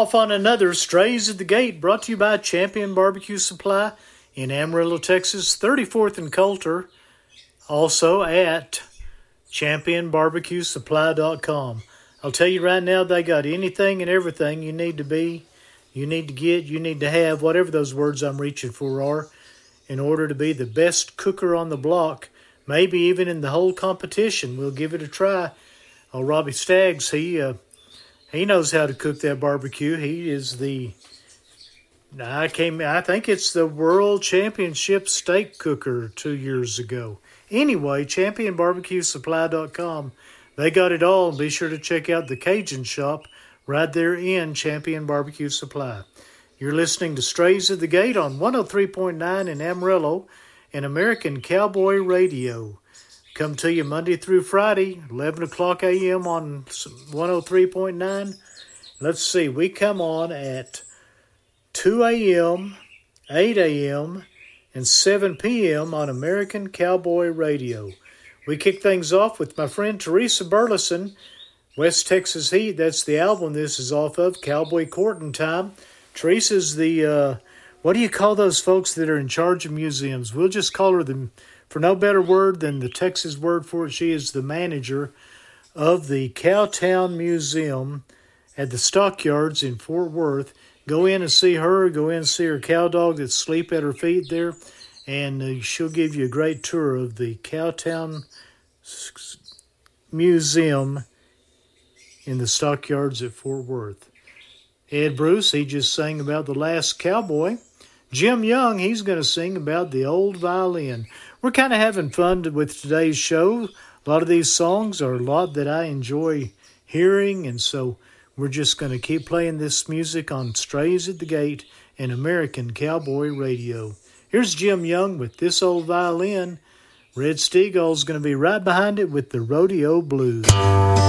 off on another Strays at the Gate, brought to you by Champion Barbecue Supply in Amarillo, Texas, 34th and Coulter. Also at championbarbecuesupply.com. I'll tell you right now, they got anything and everything you need to be, you need to get, you need to have, whatever those words I'm reaching for are, in order to be the best cooker on the block, maybe even in the whole competition. We'll give it a try. Oh, Robbie Staggs, he knows how to cook that barbecue. He is I think it's the World Championship steak cooker 2 years ago. Anyway, championbarbecuesupply.com. They got it all. Be sure to check out the Cajun Shop right there in Champion Barbecue Supply. You're listening to Strays at the Gate on 103.9 in Amarillo and American Cowboy Radio. Come to you Monday through Friday, 11 o'clock a.m. on 103.9. Let's see, we come on at 2 a.m., 8 a.m., and 7 p.m. on American Cowboy Radio. We kick things off with my friend Teresa Burleson, West Texas Heat. That's the album this is off of, Cowboy Courting Time. Teresa's the, what do you call those folks that are in charge of museums? We'll just call her for no better word than the Texas word for it. She is the manager of the Cowtown Museum at the Stockyards in Fort Worth. Go in and see her. Go in and see her cow dog that's asleep at her feet there. And she'll give you a great tour of the Cowtown Museum in the Stockyards at Fort Worth. Ed Bruce, he just sang about The Last Cowboy. Jim Young, he's going to sing about The Old Violin. We're kind of having fun with today's show. A lot of these songs are a lot that I enjoy hearing, and so we're just going to keep playing this music on Strays at the Gate and American Cowboy Radio. Here's Jim Young with This Old Violin. Red Steagall's going to be right behind it with the Rodeo Blues.